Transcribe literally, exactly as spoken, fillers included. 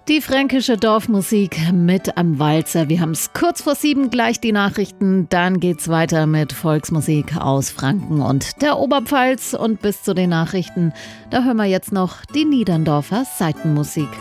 Die fränkische Dorfmusik mit am Walzer. Wir haben es kurz vor sieben, gleich die Nachrichten. Dann geht's weiter mit Volksmusik aus Franken und der Oberpfalz. Und bis zu den Nachrichten, da hören wir jetzt noch die Niederndorfer Seitenmusik.